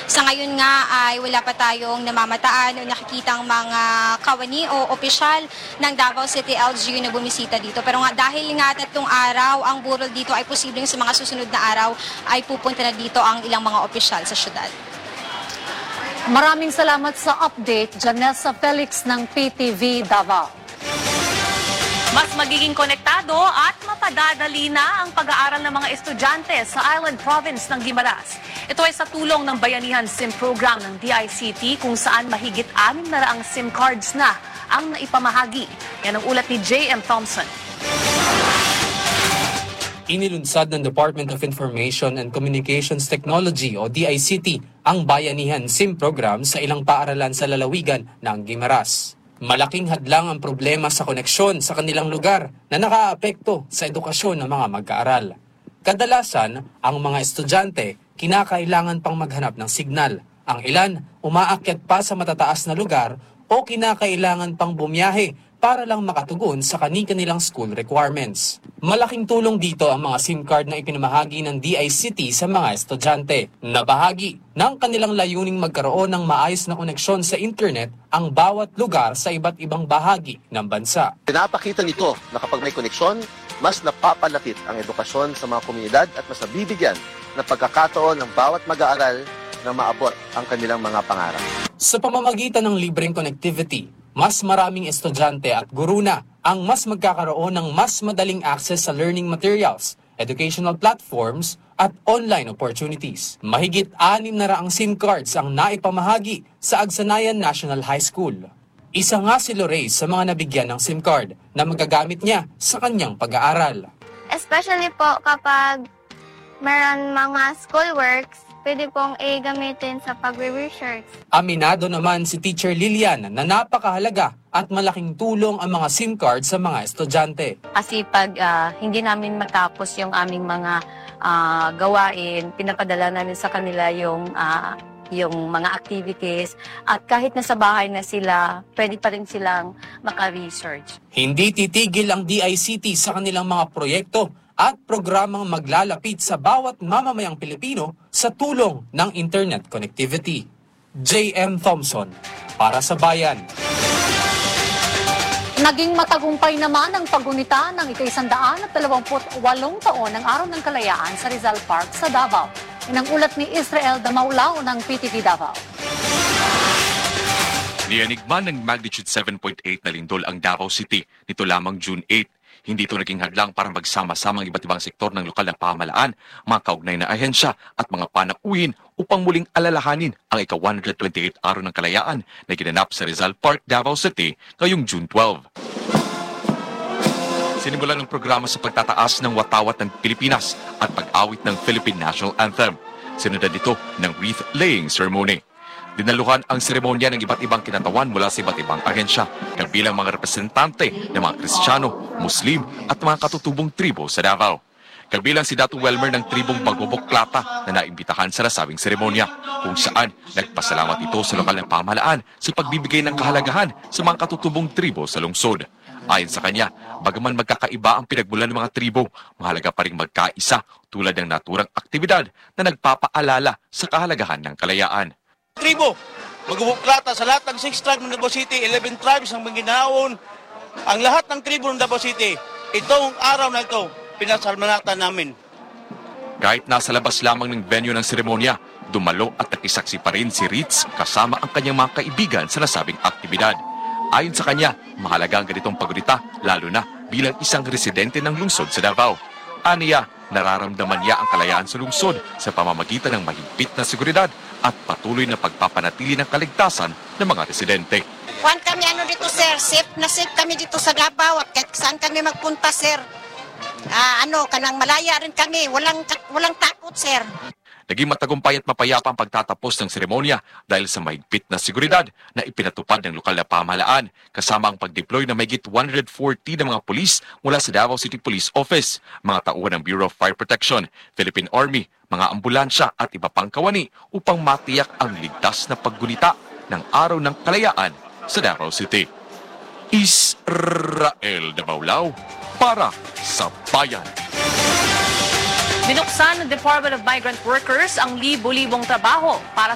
Sa ngayon nga ay wala pa tayong namamataan o nakikitang mga kawani o opisyal ng Davao City LGU na bumisita dito. Pero nga dahil nga 3 araw ang burol dito ay posibleng sa mga susunod na araw ay pupunta na dito ang ilang mga opisyal sa syudad. Maraming salamat sa update, Janessa Felix ng PTV Davao. Mas magiging konektado at mapadadali na ang pag-aaral ng mga estudyante sa Island Province ng Guimaras. Ito ay sa tulong ng Bayanihan SIM program ng DICT kung saan mahigit 600 SIM cards na ang naipamahagi. Yan ang ulat ni J.M. Thompson. Inilunsad ng Department of Information and Communications Technology o DICT ang Bayanihan SIM program sa ilang paaralan sa lalawigan ng Guimaras. Malaking hadlang ang problema sa koneksyon sa kanilang lugar na nakaapekto sa edukasyon ng mga mag-aaral. Kadalasan, ang mga estudyante kinakailangan pang maghanap ng signal. Ang ilan, umaakyat pa sa matataas na lugar o kinakailangan pang bumiyahe para lang makatugon sa kani-kanilang school requirements. Malaking tulong dito ang mga SIM card na ipinamahagi ng DICT sa mga estudyante na bahagi ng kanilang layuning magkaroon ng maayos na koneksyon sa internet ang bawat lugar sa iba't ibang bahagi ng bansa. Pinapakita nito na kapag may koneksyon, mas napapalapit ang edukasyon sa mga komunidad at mas nabibigyan ng pagkakataon ng bawat mag-aaral na maabot ang kanilang mga pangarap. Sa pamamagitan ng libreng connectivity, mas maraming estudyante at guro na ang mas magkakaroon ng mas madaling access sa learning materials, educational platforms at online opportunities. Mahigit 600 SIM cards ang naipamahagi sa Agsanayan National High School. Isa nga si Lorraine sa mga nabigyan ng SIM card na magagamit niya sa kanyang pag-aaral. Especially po kapag meron mga schoolworks, pwede pong gamitin sa pag-research. Aminado naman si Teacher Lilian na napakahalaga at malaking tulong ang mga SIM card sa mga estudyante. Kasi pag hindi namin matapos yung aming mga gawain, pinapadala namin sa kanila yung mga activities at kahit nasa bahay na sila, pwede pa rin silang maka-research. Hindi titigil ang DICT sa kanilang mga proyekto at programang maglalapit sa bawat mamamayang Pilipino sa tulong ng internet connectivity. J.M. Thompson, para sa Bayan. Naging matagumpay naman ang paggunita ng ika-128 taon ng Araw ng Kalayaan sa Rizal Park sa Davao. Yan ang ulat ni Israel Damaulao ng PTV Davao. Niyanigman ng magnitude 7.8 na lindol ang Davao City nito lamang June 8. Hindi ito naging hadlang para magsama-sama ang iba't ibang sektor ng lokal na pamahalaan, mga kaugnay na ahensya at mga panauhin upang muling alalahanin ang ika-128 Araw ng Kalayaan na ginanap sa Rizal Park, Davao City ngayong June 12. Sinimulan ng programa sa pagtataas ng watawat ng Pilipinas at pag-awit ng Philippine National Anthem. Sinundan ito ng wreath-laying ceremony. Dinaluhan ang seremonya ng iba't ibang kinatawan mula sa iba't ibang ahensya, kabilang mga representante ng mga Kristiyano, Muslim at mga katutubong tribo sa Davao. Kabilang si Datu Welmer ng tribong Bagobok Plata na naimbitahan sa nasabing seremonya, kung saan nagpasalamat ito sa lokal ng pamahalaan sa pagbibigay ng kahalagahan sa mga katutubong tribo sa lungsod. Ayon sa kanya, bagaman magkakaiba ang pinagmulan ng mga tribo, mahalaga pa rin magkaisa tulad ng naturang aktibidad na nagpapaalala sa kahalagahan ng kalayaan. Tribo, magbubuklata sa lahat ng 6 tribes ng Davao City, 11 tribes ang maginaon. Ang lahat ng tribo ng Davao City, itong araw na ito, pinasalamatan namin. Kahit nasa labas lamang ng venue ng seremonya, dumalo at nakisaksi pa rin si Ritz kasama ang kanyang mga kaibigan sa nasabing aktibidad. Ayon sa kanya, mahalaga ang ganitong paggunita, lalo na bilang isang residente ng lungsod sa Davao. Aniya, nararamdaman niya ang kalayaan sa lungsod sa pamamagitan ng mahigpit na seguridad at patuloy na pagpapanatili ng kaligtasan ng mga residente. Kuan kami dito sir, safe na safe kami dito sa Davao at kahit saan kami magpunta sir. Kanang malaya rin kami, walang takot sir. Naging matagumpay at mapayapa ang pagtatapos ng seremonya dahil sa mahigpit na seguridad na ipinatupad ng lokal na pamahalaan kasama ang pag-deploy ng mahigit 140 na mga pulis mula sa Davao City Police Office, mga tauhan ng Bureau of Fire Protection, Philippine Army, mga ambulansya at iba pang kawani upang matiyak ang ligtas na paggunita ng Araw ng Kalayaan sa Davao City. Israel Damaulao para sa Bayan. Binuksan ng Department of Migrant Workers ang libo-libong trabaho para